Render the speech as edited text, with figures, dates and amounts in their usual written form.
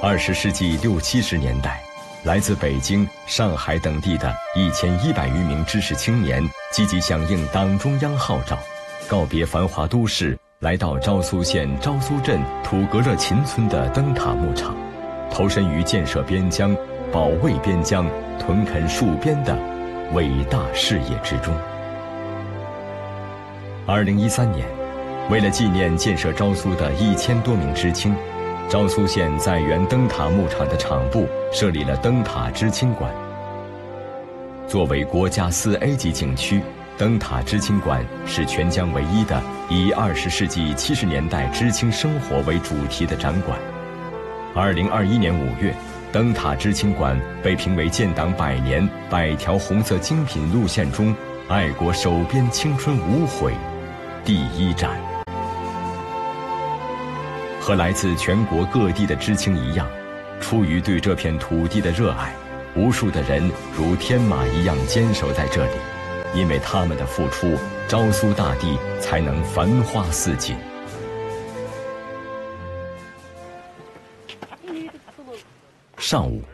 20世纪60、70年代，来自北京、上海等地的1100余名知识青年，积极响应党中央号召，告别繁华都市，来到昭苏县昭苏镇土格勒秦村的灯塔牧场，投身于建设边疆、保卫边疆、屯垦戍边的伟大事业之中。2013年，为了纪念建设昭苏的1000多名知青，昭苏县在原灯塔牧场的场部设立了灯塔知青馆。作为国家4A 级景区，灯塔知青馆是全疆唯一的以20世纪70年代知青生活为主题的展馆。2021年5月，灯塔知青馆被评为建党100年100条红色精品路线中爱国守边青春无悔第1站。和来自全国各地的知青一样，出于对这片土地的热爱，无数的人如天马一样坚守在这里，因为他们的付出，昭苏大地才能繁花似锦。上午，